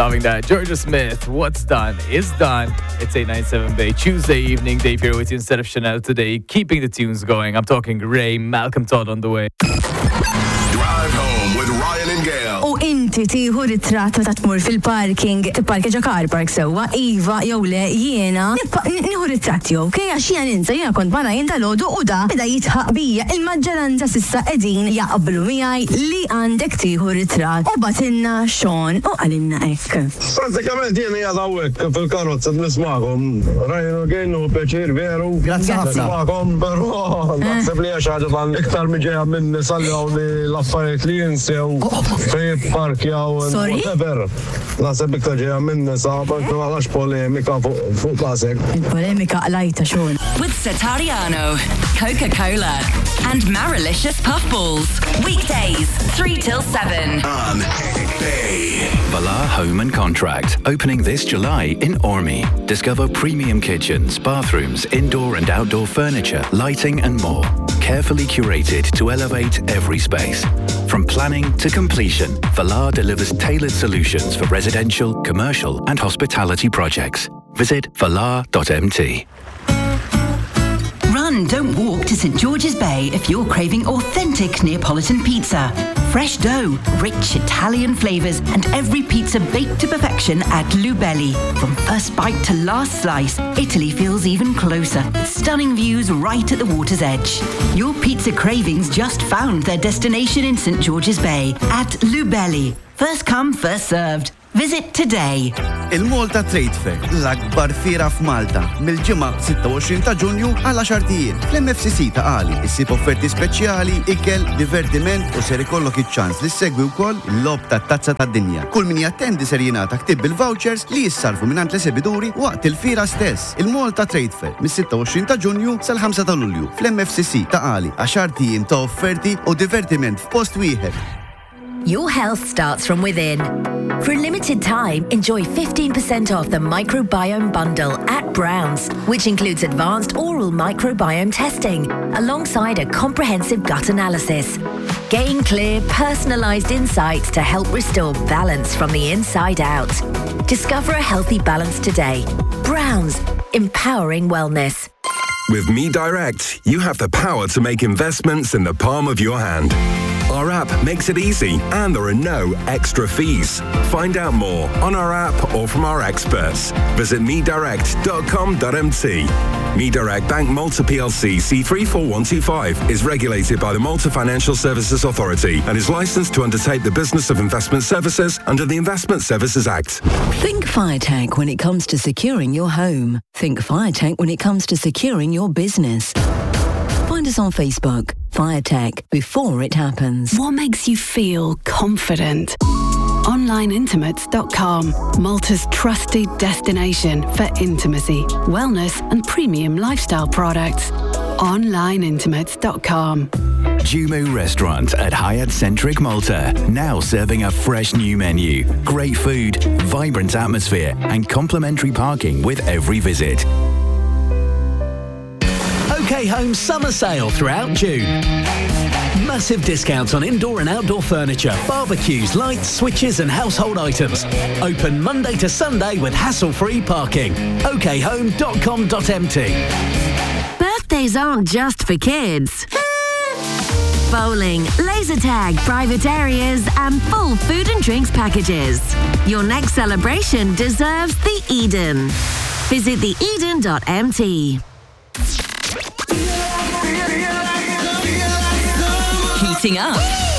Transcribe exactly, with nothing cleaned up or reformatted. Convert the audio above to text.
Loving that. Georgia Smith, what's done is done. It's eight ninety-seven Bay. Tuesday evening, Dave here with you instead of Chanel today. Keeping the tunes going. I'm talking Ray, Malcolm Todd on the way. Drive home with Ryan and Gail. U inti tieħu ritratt meta tmur fil-parking, tipparkeġa car park sewwa, iva jew le jiena nieħu ritratt jew kej għax jiena ninsa jiena kont barra jien tal-għodu u da beda jitħaq bija il-maġġoranza s'issa qegħdin jaqblu miegħi li għandek tieħu ritratt. U batilna Sean u għalinna hekk. Pratikament jiena qiegħed hawnhekk fil-karozza nismagħkom. Ryan kienu pjaċir veru. Grazzi ħafna. Nismagħkom però naħseb li għax ħaġa tal iktar miġejja minn nisaljaw li l-affarijiet li jinsew parkjaw whatever. Naħseb iktar ġejja minn nisa biex ma għalax polemika fuq klasek. Il-polemika qlajta Sean. With Satariano, Coca-Cola and Marilicious Puffballs. Weekdays, three till seven. On Bay. Valar Home and Contract, opening this July in Ormy. Discover premium kitchens, bathrooms, indoor and outdoor furniture, lighting and more. Carefully curated to elevate every space. From planning to completion, Valar delivers tailored solutions for residential, commercial and hospitality projects. Visit valar dot m t. Run, don't walk to St George's Bay if you're craving authentic Neapolitan pizza. Fresh dough, rich Italian flavours, and every pizza baked to perfection at Lubelli. From first bite to last slice, Italy feels even closer. Stunning views right at the water's edge. Your pizza cravings just found their destination in St George's Bay at Lubelli. First come, first served. Visit today. Il-Malta Trade Fair, l-akbar fira f'Malta, mill-ġimgħa sitta u għoxrin ta' Ġunju għal għaxar ijiem. Fl-M F C C ta' Qali issib offerti speċjali, ikel, divertiment u ser ikollok iċ-ċans li segwi wkoll l-lob tat-tazza tad-dinja. Kull min jattendi ser jingħata ktib bil-vouchers li jissarfu mingħand l-esibituri waqt il-fira stess. Il-Malta Trade Fair mis-sitta u għoxrin ta' Ġunju sal-ħamsa ta' Lulju fl-M F C C ta' Qali għaxar ijiem ta' offerti u divertiment f'post wieħed. Your health starts from within. For a limited time, enjoy fifteen percent off the Microbiome Bundle at Browns, which includes advanced oral microbiome testing, alongside a comprehensive gut analysis. Gain clear, personalised insights to help restore balance from the inside out. Discover a healthy balance today. Browns, empowering wellness. With MeDirect, you have the power to make investments in the palm of your hand. Our app makes it easy and there are no extra fees. Find out more on our app or from our experts. Visit me direct dot com dot m t. MeDirect Bank Malta P L C C three four one two five is regulated by the Malta Financial Services Authority and is licensed to undertake the business of investment services under the Investment Services Act. Think FireTech when it comes to securing your home. Think FireTech when it comes to securing your business. Find us on Facebook. FireTech, before it happens. What makes you feel confident? online intimates dot com, Malta's trusted destination for intimacy, wellness and premium lifestyle products. online intimates dot com. Jumo Restaurant at Hyatt Centric Malta, now serving a fresh new menu, great food, vibrant atmosphere and complimentary parking with every visit. OK Home summer sale throughout June. Massive discounts on indoor and outdoor furniture, barbecues, lights, switches and household items. Open Monday to Sunday with hassle-free parking. o k home dot com dot m t. Birthdays aren't just for kids. Bowling, laser tag, private areas and full food and drinks packages. Your next celebration deserves the Eden. Visit the eden dot m t. Heating up.